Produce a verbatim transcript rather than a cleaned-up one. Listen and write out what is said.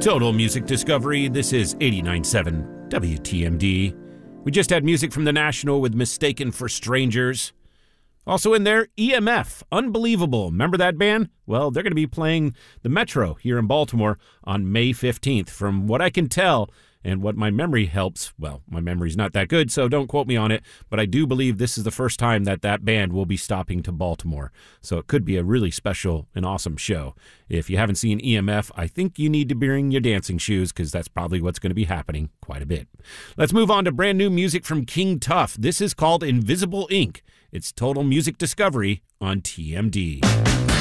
Total Music Discovery. This is eighty-nine point seven W T M D. We just had music from The National with Mistaken for Strangers. Also in there, E M F. Unbelievable. Remember that band? Well, they're going to be playing the Metro here in Baltimore on May fifteenth. From what I can tell, and what my memory helps, well, my memory's not that good, so don't quote me on it, but I do believe this is the first time that that band will be stopping to Baltimore. So it could be a really special and awesome show. If you haven't seen E M F, I think you need to bring your dancing shoes, because that's probably what's going to be happening quite a bit. Let's move on to brand new music from King Tuff. This is called Invisible Ink. It's Total Music Discovery on T M D.